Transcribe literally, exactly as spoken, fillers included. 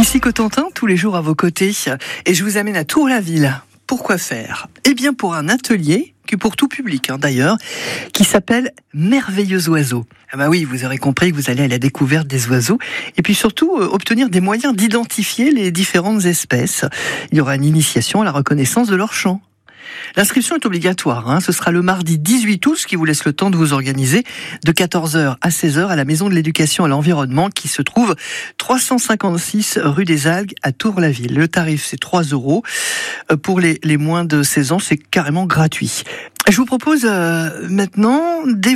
Ici Cotentin, tous les jours à vos côtés, et je vous amène à Tour-la-Ville. Pourquoi faire ? Eh bien pour un atelier, que pour tout public hein, d'ailleurs, qui s'appelle Merveilleux Oiseaux. Ah bah oui, vous aurez compris que vous allez à la découverte des oiseaux, et puis surtout euh, obtenir des moyens d'identifier les différentes espèces. Il y aura une initiation à la reconnaissance de leur chant. L'inscription est obligatoire, hein. Ce sera le mardi dix-huit août, ce qui vous laisse le temps de vous organiser, de quatorze heures à seize heures à la Maison de l'Éducation à l'Environnement qui se trouve trois cent cinquante-six rue des Algues à Tour-la-Ville. Le tarif c'est trois euros. Pour les, les moins de seize ans, c'est carrément gratuit. Je vous propose euh, maintenant des